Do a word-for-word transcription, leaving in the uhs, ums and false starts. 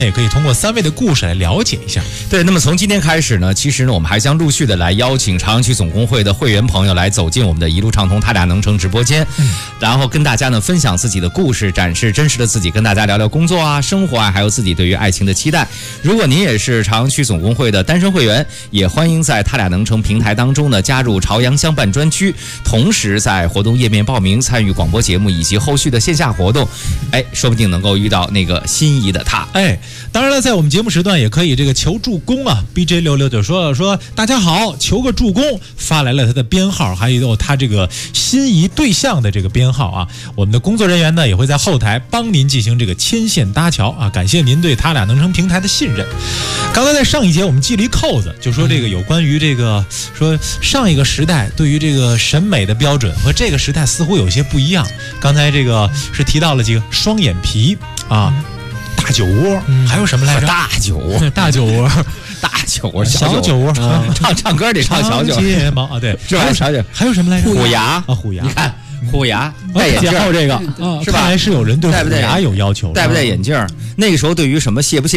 也可以通过三位的故事来了解一下。 对，那么从今天开始呢，其实呢，我们还将陆续的来邀请朝阳区总工会的会员朋友来走进我们的一路畅通他俩能成直播间，嗯、然后跟大家呢分享自己的故事，展示真实的自己，跟大家聊聊工作啊、生活啊，还有自己对于爱情的期待。如果您也是朝阳区总工会的单身会员，也欢迎在他俩能成平台当中呢加入朝阳相伴专区，同时在活动页面报名参与广播节目以及后续的线下活动，哎，说不定能够遇到那个心仪的他。 哎，当然了，在我们节目时段也可以这个求助攻啊 ，B J 六六就说了说大家好，求个助攻，发来了他的编号，还有他这个心仪对象的这个编号啊。我们的工作人员呢也会在后台帮您进行这个牵线搭桥啊。感谢您对他俩能成平台的信任。刚才在上一节我们系了一扣子，就说这个有关于这个说上一个时代对于这个审美的标准和这个时代似乎有些不一样。刚才这个是提到了这个双眼皮啊。大酒窝、嗯，还有什么来着？ 大酒窝， 大酒窝， 大酒窝， 小酒窝， 嗯、唱唱歌得唱小酒。 睫毛啊，对， 还有小酒， 还有什么来着？ 虎牙啊，虎牙， 你看虎牙戴眼镜， 后这个是吧？ 看来是有人对虎牙有要求， 戴不戴眼镜？那个时候对于什么卸不卸